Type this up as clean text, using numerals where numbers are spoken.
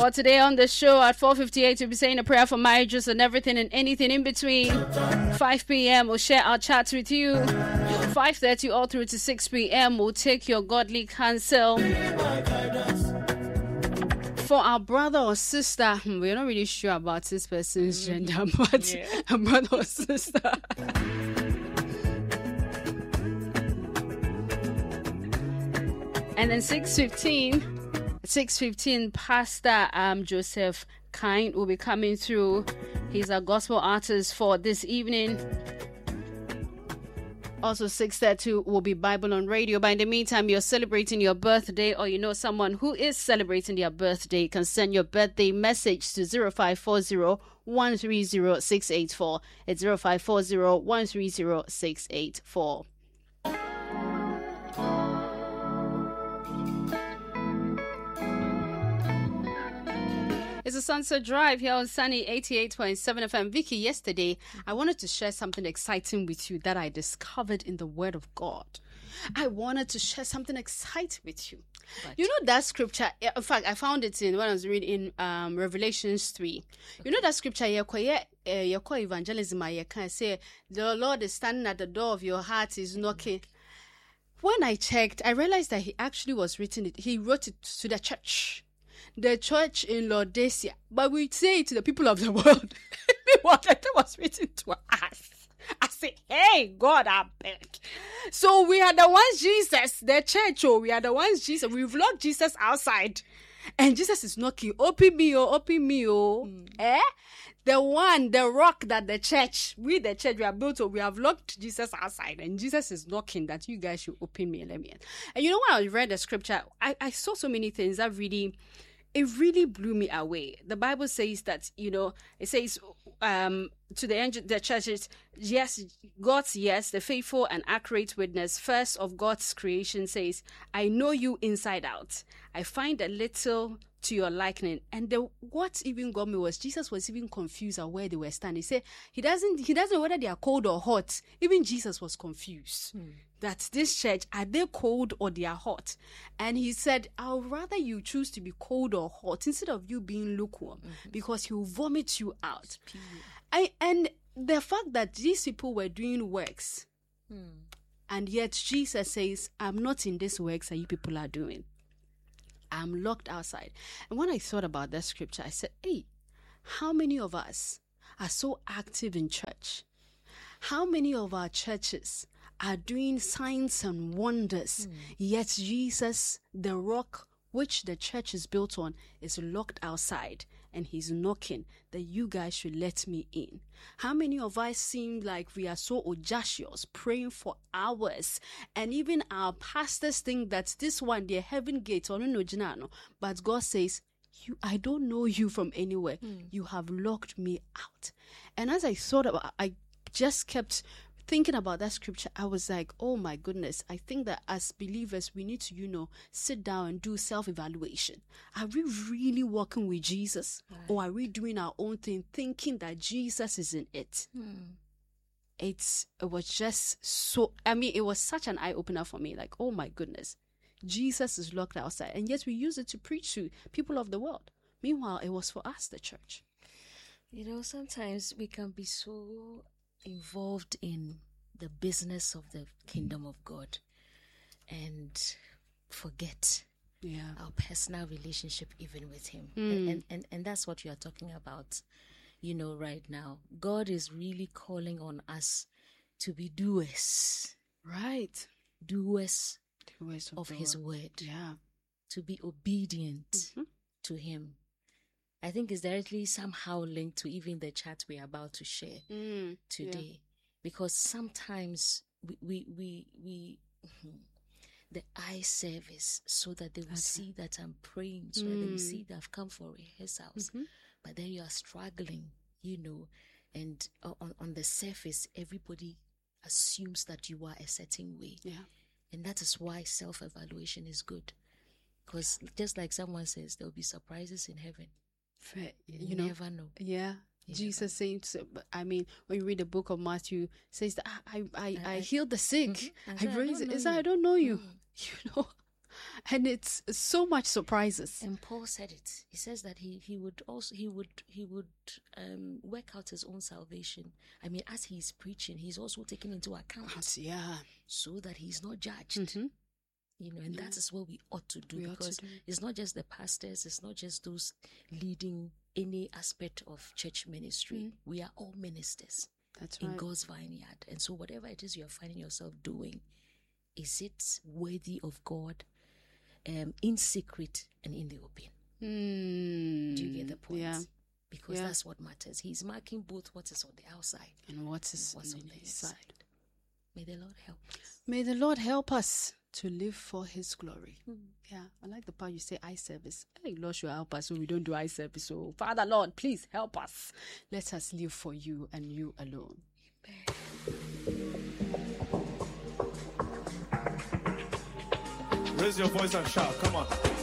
For today on the show at 4:58, we'll be saying a prayer for marriages and everything and anything in between. 5 p.m. we'll share our chats with you. 5:30 all through to 6 p.m. we'll take your godly counsel. For our brother or sister, we're not really sure about this person's gender, but a brother or sister. And then 6:15, Pastor Joseph Kind will be coming through. He's a gospel artist for this evening. Also 6:30 will be Bible on Radio. But in the meantime, you're celebrating your birthday or you know someone who is celebrating their birthday, you can send your birthday message to 0540 130 684. It's 0540 130 684. It's a Sunset Drive here on Sunny 88.7 FM. Vicky, yesterday, I wanted to share something exciting with you that I discovered in the Word of God. I wanted to share something exciting with you. But you know that scripture, in fact, I found it in when I was reading Revelations 3. You know that scripture, evangelism, I can say, the Lord is standing at the door of your heart, is knocking. When I checked, I realized that he actually was written it. He wrote it to the church. The church in Laodicea, but we say it to the people of the world. What that was written to us. I say, hey, God, I beg. So we are the ones Jesus, the church, we are the ones Jesus. We've locked Jesus outside. And Jesus is knocking, open me, Eh? The rock that the church, we are built on, we have locked Jesus outside. And Jesus is knocking that you guys should open me and let me in. And you know, when I read the scripture, I saw so many things that it really blew me away. The Bible says that, it says to the angel, the churches, yes, God's yes, the faithful and accurate witness, first of God's creation says, I know you inside out. I find a little to your likeness. And what even got me was Jesus was even confused at where they were standing. He said he doesn't know whether they are cold or hot. Even Jesus was confused. That this church, are they cold or they are hot? And he said, I'll rather you choose to be cold or hot instead of you being lukewarm, because he will vomit you out. And the fact that these people were doing works, and yet Jesus says, I'm not in this works that you people are doing. I'm locked outside. And when I thought about that scripture, I said, hey, how many of us are so active in church? How many of our churches are doing signs and wonders, yet Jesus, the rock which the church is built on, is locked outside and he's knocking that you guys should let me in? How many of us seem like we are so audacious, praying for hours, and even our pastors think that this one, their heaven gate, but God says, I don't know you from anywhere. You have locked me out. And as I thought about, I just kept thinking about that scripture. I was like, oh my goodness, I think that as believers, we need to, sit down and do self-evaluation. Are we really walking with Jesus? Right. Or are we doing our own thing, thinking that Jesus is in it? It was just so, it was such an eye-opener for me. Like, oh my goodness, Jesus is locked outside. And yet we use it to preach to people of the world. Meanwhile, it was for us, the church. Sometimes we can be so involved in the business of the kingdom of God and forget our personal relationship even with him. And that's what you are talking about, right now. God is really calling on us to be doers. Right. Doers of his word. Yeah. To be obedient to him. I think it's directly somehow linked to even the chat we're about to share today, because sometimes we the eye service so that they will see that I'm praying, so that they will see that I've come for rehearsals, but then you are struggling, and on the surface everybody assumes that you are a certain way, and that is why self-evaluation is good, because just like someone says, there will be surprises in heaven. You never know. Yeah. Jesus saying, when you read the book of Matthew, says that I healed the sick. I raised it. I don't know you. And it's so much surprises. And Paul said it. He says that he would work out his own salvation. I mean, as he's preaching, he's also taken into account, so that he's not judged. And that is what we ought to do, because it's not just the pastors, it's not just those leading any aspect of church ministry. We are all ministers. That's right. In God's vineyard. And so whatever it is you're finding yourself doing, is it worthy of God, in secret and in the open? Do you get the point? Yeah. Because that's what matters. He's marking both what is on the outside and what is on the inside. May the Lord help us. May the Lord help us to live for His glory. Yeah, I like the part you say eye service. Hey, Lord should help us so we don't do eye service. So, Father, Lord, please help us. Let us live for you and you alone. Raise your voice and shout. Come on.